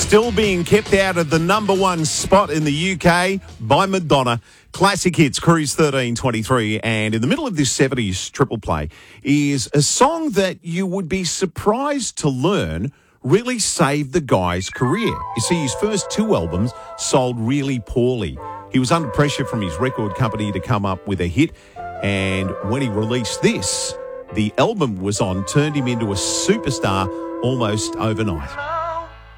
Still being kept out of the number one spot in the UK by Madonna. Classic Hits, Cruise 1323. And in the middle of this 70s triple play is a song that you would be surprised to learn really saved the guy's career. You see, his first two albums sold really poorly. He was under pressure from his record company to come up with a hit. And when he released this, the album was on, turned him into a superstar almost overnight.